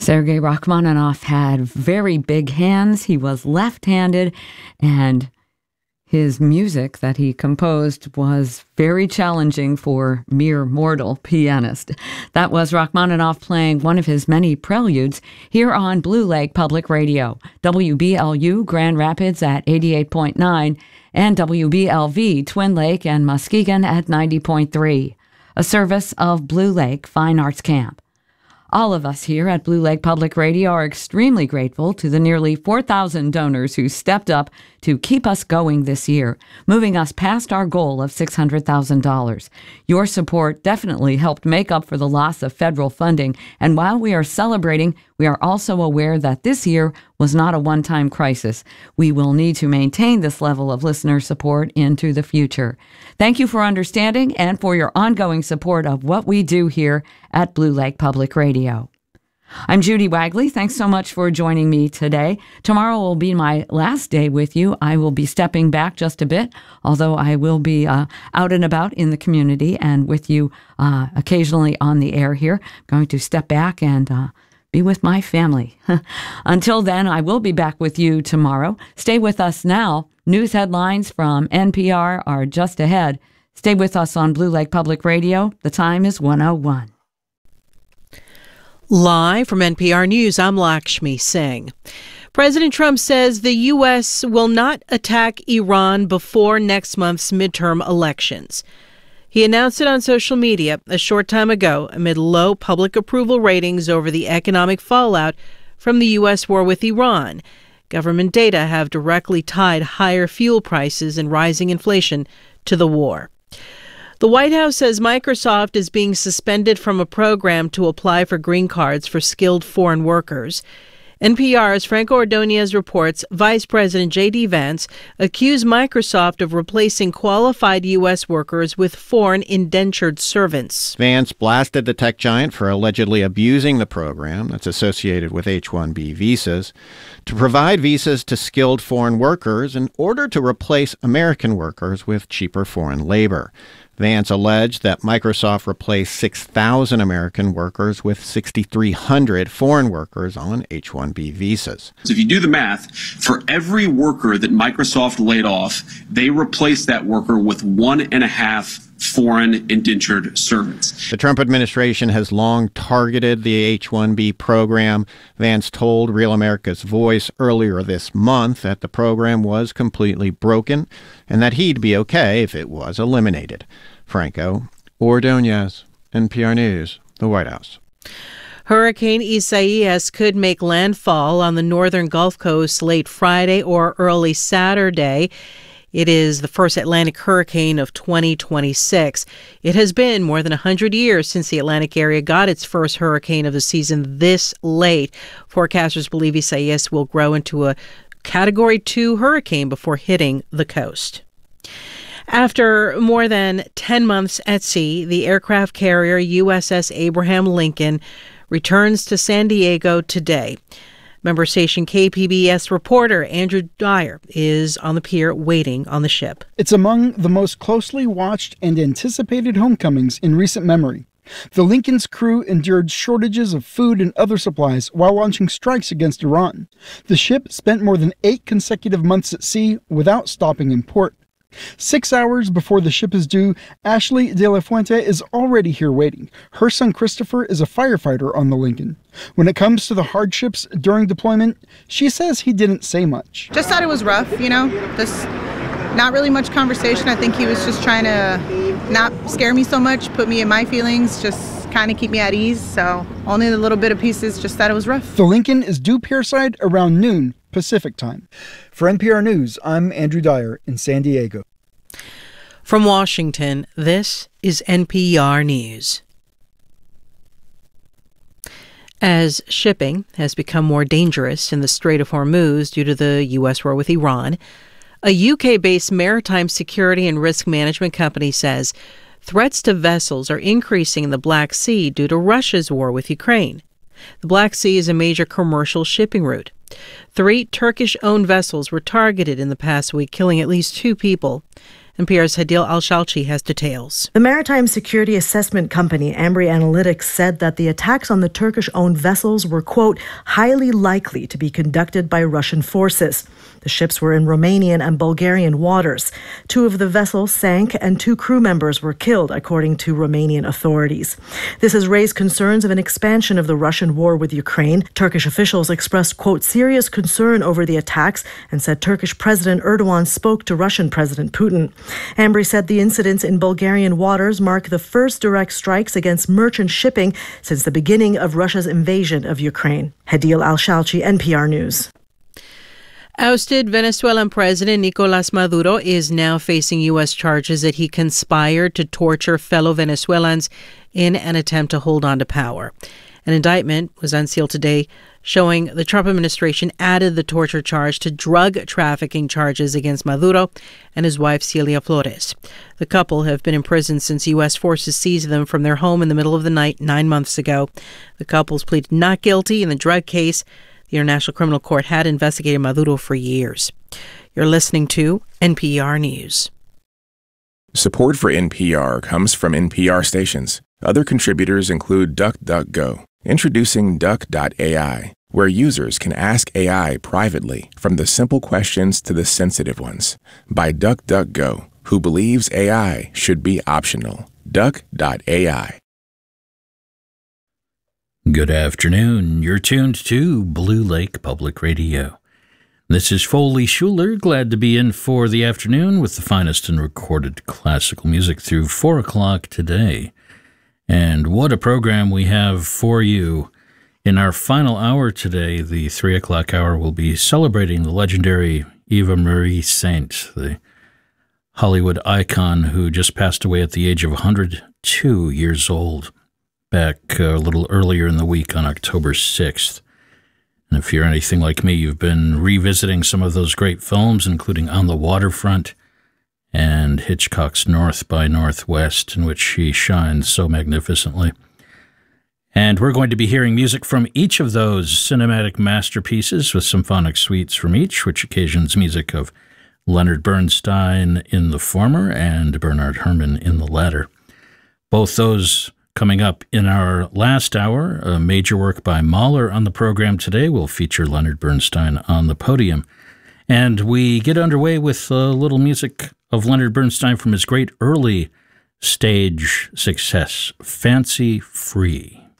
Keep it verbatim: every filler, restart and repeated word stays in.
Sergei Rachmaninoff had very big hands. He was left-handed, and his music that he composed was very challenging for mere mortal pianist. That was Rachmaninoff playing one of his many preludes here on Blue Lake Public Radio, W B L U Grand Rapids at eighty-eight point nine, and W B L V Twin Lake and Muskegon at ninety point three, a service of Blue Lake Fine Arts Camp. All of us here at Blue Lake Public Radio are extremely grateful to the nearly four thousand donors who stepped up to keep us going this year, moving us past our goal of six hundred thousand dollars. Your support definitely helped make up for the loss of federal funding, and while we are celebrating, we are also aware that this year was not a one-time crisis. We will need to maintain this level of listener support into the future. Thank you for understanding and for your ongoing support of what we do here at Blue Lake Public Radio. I'm Judy Wagley. Thanks so much for joining me today. Tomorrow will be my last day with you. I will be stepping back just a bit, although I will be uh, out and about in the community and with you uh, occasionally on the air here. I'm going to step back and uh, be with my family. Until then, I will be back with you tomorrow. Stay with us now. News headlines from N P R are just ahead. Stay with us on Blue Lake Public Radio. The time is one oh one. Live from N P R News, I'm Lakshmi Singh. President Trump says the U S will not attack Iran before next month's midterm elections. He announced it on social media a short time ago amid low public approval ratings over the economic fallout from the U S war with Iran. Government data have directly tied higher fuel prices and rising inflation to the war. The White House says Microsoft is being suspended from a program to apply for green cards for skilled foreign workers. N P R's Franco Ordonez reports Vice President J D Vance accused Microsoft of replacing qualified U S workers with foreign indentured servants. Vance blasted the tech giant for allegedly abusing the program that's associated with H one B visas to provide visas to skilled foreign workers in order to replace American workers with cheaper foreign labor. Vance alleged that Microsoft replaced six thousand American workers with six thousand three hundred foreign workers on H one B visas. So if you do the math, for every worker that Microsoft laid off, they replaced that worker with one and a half foreign indentured servants. The Trump administration has long targeted the H one B program. Vance told Real America's Voice earlier this month that the program was completely broken and that he'd be okay if it was eliminated. Franco Ordonez, N P R News, the White House. Hurricane Isaias could make landfall on the northern Gulf Coast late Friday or early Saturday. It is the first Atlantic hurricane of twenty twenty-six. It has been more than one hundred years since the Atlantic area got its first hurricane of the season this late. Forecasters believe Isaias will grow into a Category two hurricane before hitting the coast. After more than ten months at sea, the aircraft carrier U S S Abraham Lincoln returns to San Diego today. Member station K P B S reporter Andrew Dyer is on the pier waiting on the ship. It's among the most closely watched and anticipated homecomings in recent memory. The Lincoln's crew endured shortages of food and other supplies while launching strikes against Iran. The ship spent more than eight consecutive months at sea without stopping in port. Six hours before the ship is due, Ashley De La Fuente is already here waiting. Her son Christopher is a firefighter on the Lincoln. When it comes to the hardships during deployment, she says he didn't say much. Just thought it was rough, you know, just not really much conversation. I think he was just trying to not scare me so much, put me in my feelings, just kind of keep me at ease. So only the little bit of pieces, just thought it was rough. The Lincoln is due pierside around noon Pacific time. For N P R News, I'm Andrew Dyer in San Diego. From Washington, this is N P R News. As shipping has become more dangerous in the Strait of Hormuz due to the U S war with Iran, a U K-based maritime security and risk management company says threats to vessels are increasing in the Black Sea due to Russia's war with Ukraine. The Black Sea is a major commercial shipping route. Three Turkish-owned vessels were targeted in the past week, killing at least two people. N P R's Hadil Al-Shalchi has details. The maritime security assessment company Ambri Analytics said that the attacks on the Turkish-owned vessels were, quote, highly likely to be conducted by Russian forces. The ships were in Romanian and Bulgarian waters. Two of the vessels sank and two crew members were killed, according to Romanian authorities. This has raised concerns of an expansion of the Russian war with Ukraine. Turkish officials expressed, quote, serious concern over the attacks and said Turkish President Erdogan spoke to Russian President Putin. Ambri said the incidents in Bulgarian waters mark the first direct strikes against merchant shipping since the beginning of Russia's invasion of Ukraine. Hadil Al-Shalchi, N P R News. Ousted Venezuelan President Nicolás Maduro is now facing U S charges that he conspired to torture fellow Venezuelans in an attempt to hold on to power. An indictment was unsealed today showing the Trump administration added the torture charge to drug trafficking charges against Maduro and his wife Celia Flores. The couple have been in prison since U S forces seized them from their home in the middle of the night nine months ago. The couples pleaded not guilty in the drug case. The International Criminal Court had investigated Maduro for years. You're listening to N P R News. Support for N P R comes from N P R stations. Other contributors include DuckDuckGo. Introducing Duck dot A I, where users can ask A I privately, from the simple questions to the sensitive ones. By DuckDuckGo, who believes A I should be optional. Duck dot A I. Good afternoon. You're tuned to Blue Lake Public Radio. This is Foley Schuler, glad to be in for the afternoon with the finest in recorded classical music through four o'clock today. And what a program we have for you. In our final hour today, the three o'clock hour, will be celebrating the legendary Eva Marie Saint, the Hollywood icon who just passed away at the age of one hundred two years old. Back a little earlier in the week on October sixth. And if you're anything like me, you've been revisiting some of those great films, including On the Waterfront and Hitchcock's North by Northwest, in which she shines so magnificently. And we're going to be hearing music from each of those cinematic masterpieces with symphonic suites from each, which occasions music of Leonard Bernstein in the former and Bernard Herrmann in the latter. Both those coming up in our last hour. A major work by Mahler on the program today will feature Leonard Bernstein on the podium. And we get underway with a little music of Leonard Bernstein from his great early stage success, Fancy Free.